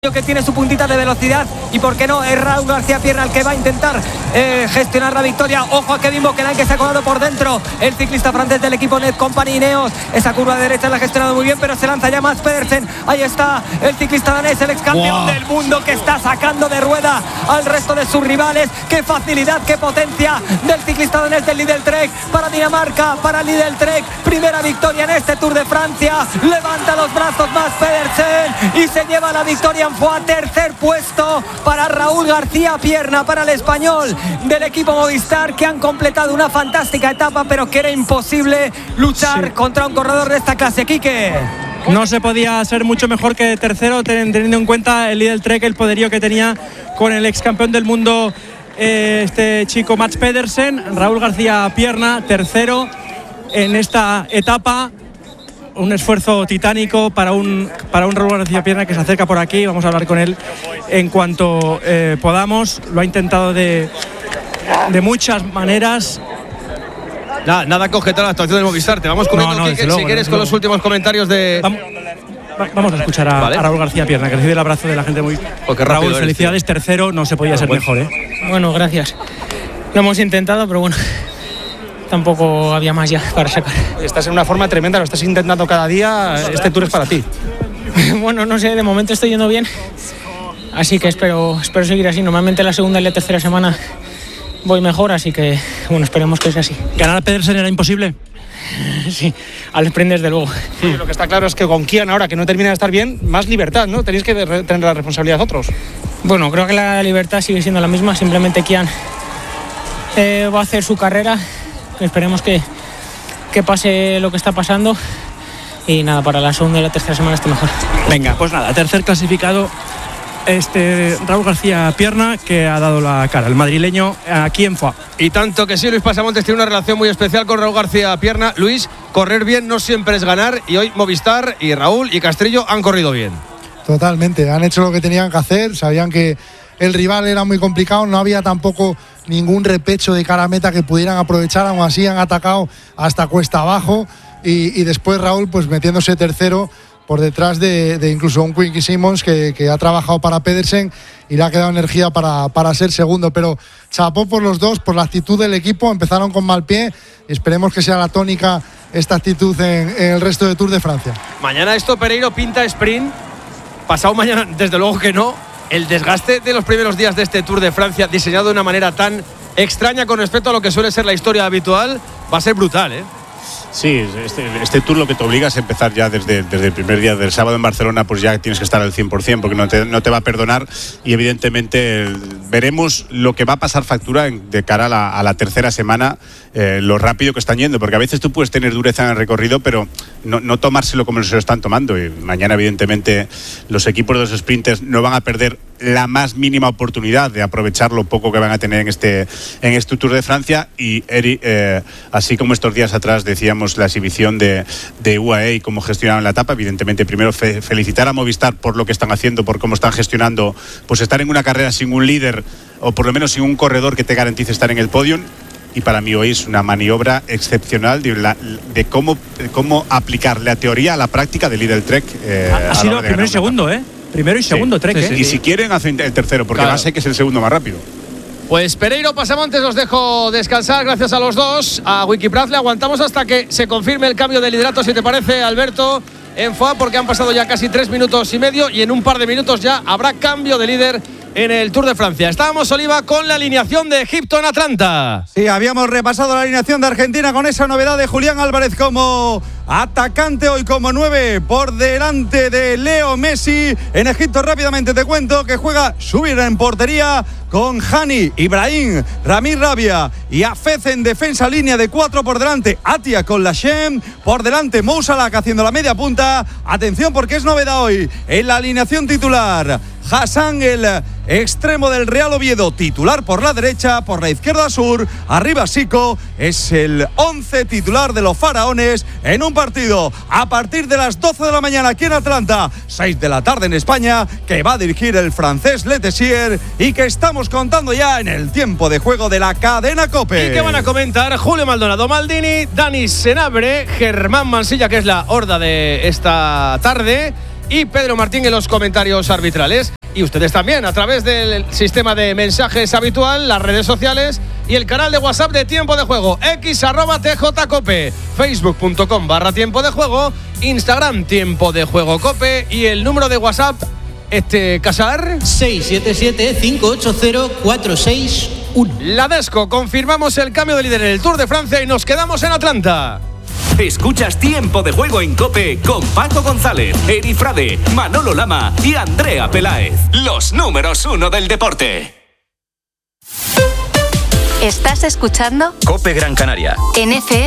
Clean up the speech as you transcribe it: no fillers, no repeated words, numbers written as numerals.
Castello, que tiene su puntita de velocidad, y por qué no, es Raúl García Pierna el que va a intentar gestionar la victoria. Ojo a Kevin Bockelin, que se ha colado por dentro, el ciclista francés del equipo Net Company Ineos. Esa curva derecha la ha gestionado muy bien, pero se lanza ya Mads Pedersen. Ahí está el ciclista danés, el ex campeón del mundo, que está sacando de rueda al resto de sus rivales. Qué facilidad, qué potencia del ciclista danés del Lidl Trek para Dinamarca, para Lidl Trek. Primera victoria en este Tour de Francia. Levanta los brazos Mads Pedersen y se lleva la victoria en Foix. Tercer puesto para Raúl García Pierna, para el español del equipo Movistar, que han completado una fantástica etapa, pero que era imposible luchar contra un corredor de esta clase. Quique. No se podía ser mucho mejor que tercero, teniendo en cuenta el Lidl Trek, el poderío que tenía con el ex campeón del mundo, este chico Mads Pedersen. Raúl García Pierna, tercero en esta etapa. Un esfuerzo titánico para un Raúl García Pierna, que se acerca por aquí. Vamos a hablar con él en cuanto podamos. Lo ha intentado de muchas maneras. Nada que objetar a la actuación del Movistar. Te vamos comiendo, Quique, si quieres, con los últimos comentarios de... Vamos a escuchar a Raúl García Pierna, que recibe el abrazo de la gente muy... Raúl, felicidades, tercero, no se podía ser mejor, ¿eh? Bueno, gracias. Lo hemos intentado, pero bueno, tampoco había más ya para sacar. Estás en una forma tremenda, lo estás intentando cada día. Este Tour es para ti. Bueno, no sé, de momento estoy yendo bien, así que espero seguir así. Normalmente la segunda y la tercera semana voy mejor, así que bueno, esperemos que sea así. ¿Ganar a Pedersen era imposible? Sí, al sprint desde luego. Sí, lo que está claro es que con Kian, ahora que no termina de estar bien, más libertad, ¿no? Tenéis que tener la responsabilidad otros. Bueno, creo que la libertad sigue siendo la misma, simplemente Kian va a hacer su carrera. Esperemos que pase lo que está pasando y nada, para la segunda y la tercera semana esté mejor. Venga, pues nada, tercer clasificado Raúl García Pierna, que ha dado la cara, el madrileño, aquí en Foix. Y tanto que sí, Luis Pasamontes tiene una relación muy especial con Raúl García Pierna. Luis, correr bien no siempre es ganar, y hoy Movistar y Raúl y Castrillo han corrido bien. Totalmente, han hecho lo que tenían que hacer, sabían que el rival era muy complicado, no había tampoco ningún repecho de cara a meta que pudieran aprovechar, aún así han atacado hasta cuesta abajo, y después Raúl pues metiéndose tercero por detrás de incluso un Quincy Simons que ha trabajado para Pedersen y le ha quedado energía para ser segundo. Pero chapó por los dos, por la actitud del equipo. Empezaron con mal pie y esperemos que sea la tónica esta actitud en el resto de Tour de Francia. Mañana esto, Pereiro, pinta sprint. Pasado mañana, desde luego que no. El desgaste de los primeros días de este Tour de Francia, diseñado de una manera tan extraña con respecto a lo que suele ser la historia habitual, va a ser brutal, ¿eh? Sí, este Tour lo que te obliga es empezar ya desde el primer día del sábado en Barcelona, pues ya tienes que estar al 100%, porque no te va a perdonar, y evidentemente veremos lo que va a pasar factura de cara a la tercera semana, lo rápido que están yendo, porque a veces tú puedes tener dureza en el recorrido, pero no tomárselo como se lo están tomando, y mañana evidentemente los equipos de los sprinters no van a perder la más mínima oportunidad de aprovechar lo poco que van a tener en este Tour de Francia. Y Eri, así como estos días atrás decíamos la exhibición de UAE y cómo gestionaron la etapa, evidentemente primero felicitar a Movistar por lo que están haciendo, por cómo están gestionando pues estar en una carrera sin un líder, o por lo menos sin un corredor que te garantice estar en el podium. Y para mí hoy es una maniobra excepcional de cómo aplicar la teoría a la práctica del Lidl Trek. Ha sido primero y segundo, Primero y segundo Trek, sí. Y si quieren hacen el tercero, porque además sé que es el segundo más rápido. Pues Pereiro, Pasamontes, los dejo descansar, gracias a los dos. A Wikipraz le aguantamos hasta que se confirme el cambio de liderato, si te parece, Alberto, en Foix, porque han pasado ya casi 3 minutos y medio y en un par de minutos ya habrá cambio de líder en el Tour de Francia. Estábamos, Oliva, con la alineación de Egipto en Atlanta. Sí, habíamos repasado la alineación de Argentina con esa novedad de Julián Álvarez como atacante, hoy como 9 por delante de Leo Messi. En Egipto rápidamente te cuento que juega Zubir en portería con Hani, Ibrahim, Ramir Rabia y Hafez en defensa, línea de 4 por delante, Atia con Lashem, por delante Mo Salah haciendo la media punta. Atención porque es novedad hoy en la alineación titular. Hassan, el extremo del Real Oviedo, titular por la derecha, por la izquierda Sur, arriba Sico, es el 11 titular de los faraones en un partido a partir de las 12 de la mañana aquí en Atlanta, 6 de la tarde en España, que va a dirigir el francés Letessier y que estamos contando ya en el tiempo de juego de la cadena COPE. Y que van a comentar Julio Maldonado Maldini, Dani Senabre, Germán Mansilla, que es la horda de esta tarde, y Pedro Martín en los comentarios arbitrales. Y ustedes también a través del sistema de mensajes habitual, las redes sociales y el canal de WhatsApp de Tiempo de Juego, x@tjcope, facebook.com/Tiempo de Juego, Instagram Tiempo de Juego Cope y el número de WhatsApp, Casar, 677-580-461. Ladesco. Confirmamos el cambio de líder en el Tour de Francia y nos quedamos en Atlanta. Escuchas Tiempo de Juego en COPE con Paco González, Eri Frade, Manolo Lama y Andrea Peláez. Los números 1 del deporte. ¿Estás escuchando? COPE Gran Canaria. En FM.